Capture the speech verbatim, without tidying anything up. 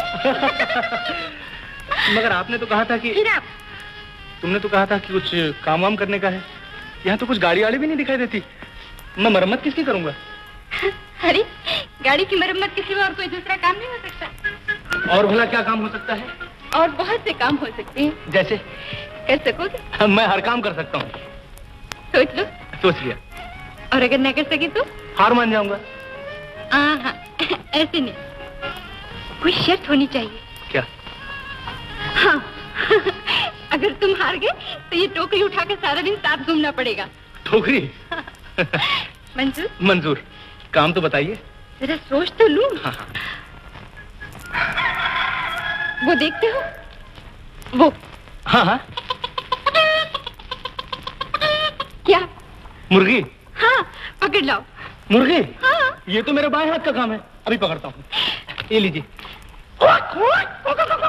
मगर आपने तो कहा था कि फिर आप तुमने तो कहा था कि कुछ काम वाम करने का है। यहाँ तो कुछ गाड़ी वाड़ी भी नहीं दिखाई देती। मैं मरम्मत किसकी करूंगा? अरे गाड़ी की मरम्मत के सिवा और कोई दूसरा काम नहीं हो सकता। और भला क्या काम हो सकता है? और बहुत से काम हो सकते हैं। जैसे? कर सकोगे? मैं हर काम कर सकता हूँ। सोच लो। सोच लिया। और अगर न कर सके तो? हार मान जाऊंगा। हाँ ऐसे नहीं, कोई शर्त होनी चाहिए। क्या? हाँ अगर तुम हार गए तो ये टोकरी उठाकर सारा दिन साथ घूमना पड़ेगा। टोकरी? मंजूर? मंजूर। काम तो बताइए। जरा सोच तो लूं। हाँ हाँ। वो देखते हो? वो। हाँ हाँ। क्या? मुर्गी? हाँ पकड़ लाओ। मुर्गी? हाँ। ये तो मेरे बाएं हाथ का काम है, अभी पकड़ता हूँ। ये लीजिए।